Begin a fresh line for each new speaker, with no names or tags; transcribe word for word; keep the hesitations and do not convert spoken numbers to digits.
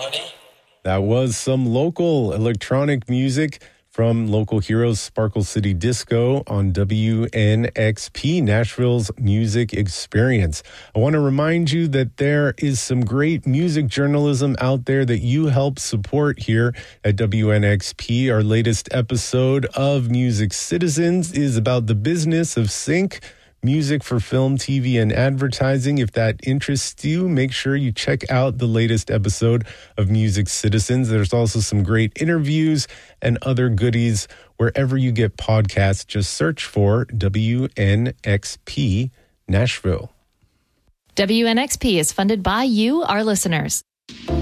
quality.
That was some local electronic music from local heroes Sparkle City Disco on W N X P, Nashville's music experience. I want to remind you that there is some great music journalism out there that you help support here at W N X P. Our latest episode of Music Citizens is about the business of sync music for film, T V, and advertising. If that interests you, make sure you check out the latest episode of Music Citizens. There's also some great interviews and other goodies wherever you get podcasts. Just search for W N X P Nashville.
W N X P is funded by you, our listeners.